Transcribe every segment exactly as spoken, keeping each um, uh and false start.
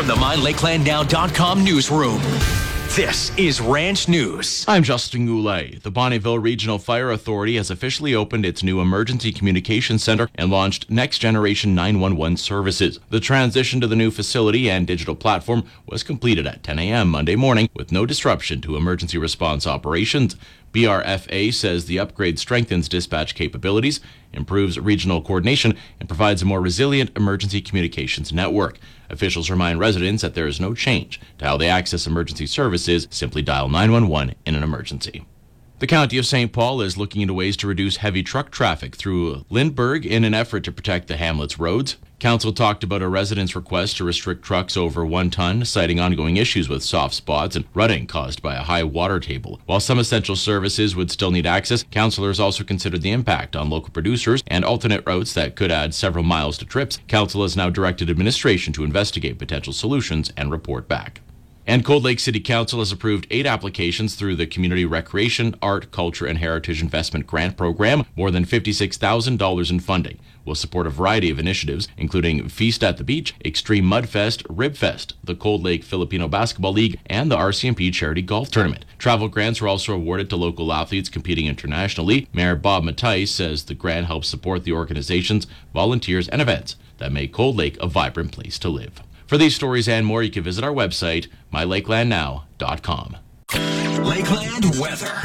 from the my lakeland now dot com newsroom. This is Ranch News. I'm Justin Goulet. The Bonnyville Regional Fire Authority has officially opened its new Emergency Communications Center and launched Next Generation nine one one services. The transition to the new facility and digital platform was completed at ten a.m. Monday morning with no disruption to emergency response operations. B R F A says the upgrade strengthens dispatch capabilities, improves regional coordination, and provides a more resilient emergency communications network. Officials remind residents that there is no change to how they access emergency services. Simply dial nine one one in an emergency. The County of Saint Paul is looking into ways to reduce heavy truck traffic through Lindbergh in an effort to protect the hamlet's roads. Council talked about a resident's request to restrict trucks over one ton, citing ongoing issues with soft spots and rutting caused by a high water table. While some essential services would still need access, councillors also considered the impact on local producers and alternate routes that could add several miles to trips. Council has now directed administration to investigate potential solutions and report back. And Cold Lake City Council has approved eight applications through the Community Recreation, Art, Culture, and Heritage Investment Grant Program. More than fifty-six thousand dollars in funding will support a variety of initiatives, including Feast at the Beach, Extreme Mudfest, Ribfest, the Cold Lake Filipino Basketball League, and the R C M P Charity Golf Tournament. Travel grants were also awarded to local athletes competing internationally. Mayor Bob Matthijs says the grant helps support the organizations, volunteers, and events that make Cold Lake a vibrant place to live. For these stories and more, you can visit our website, my lakeland now dot com. Lakeland weather.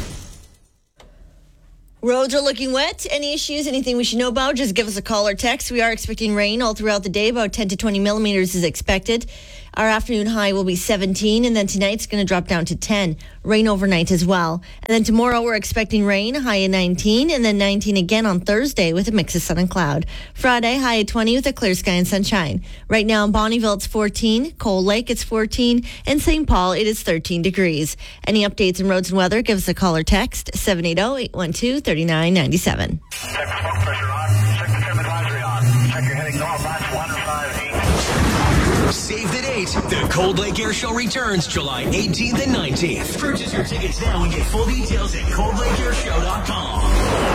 Roads are looking wet. Any issues, anything we should know about, just give us a call or text. We are expecting rain all throughout the day. About ten to twenty millimeters is expected. Our afternoon high will be seventeen, and then tonight's going to drop down to ten. Rain overnight as well. And then tomorrow we're expecting rain, high at nineteen, and then nineteen again on Thursday with a mix of sun and cloud. Friday, high at twenty with a clear sky and sunshine. Right now in Bonnyville, it's fourteen. Cold Lake, it's fourteen. And Saint Paul, it is thirteen degrees. Any updates on roads and weather, give us a call or text, seven eight zero, eight one two, three nine nine seven. Check the smoke pressure on. Check the trim advisory on. Check your heading north, that's one five eight. Save the date. The Cold Lake Air Show returns July eighteenth and nineteenth. Purchase your tickets now and get full details at cold lake air show dot com.